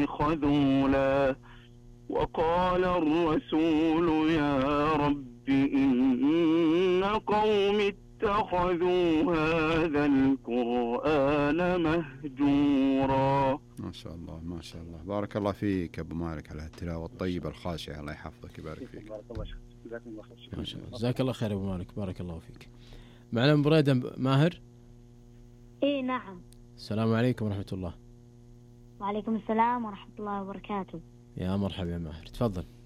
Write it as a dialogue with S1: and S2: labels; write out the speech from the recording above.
S1: خذولا. وقال الرسول يا رب إن قوم اتخذوا هذا القرآن مهجورا.
S2: ما شاء الله ما شاء الله، بارك الله فيك أبو مالك على التلاوة الطيبة الخاشعة، الله يحفظك ويبارك فيك.
S3: ما شاء الله، جزاك الله خير أبو مالك، بارك الله فيك. معنا أم بريدة ماهر.
S4: إيه نعم.
S3: السلام عليكم ورحمة الله.
S4: وعليكم السلام ورحمة الله وبركاته.
S3: يا مرحبا يا ماهر، تفضل.